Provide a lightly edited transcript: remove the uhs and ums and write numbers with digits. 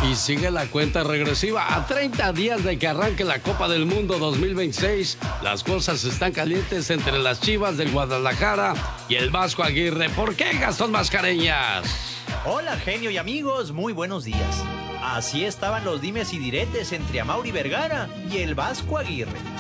Y sigue la cuenta regresiva. A 30 días de que arranque la Copa del Mundo 2026, las cosas están calientes entre las Chivas del Guadalajara y el Vasco Aguirre. ¿Por qué, Gastón Mascareñas? Hola, genio y amigos, muy buenos días. Así estaban los dimes y diretes entre Amaury Vergara y el Vasco Aguirre.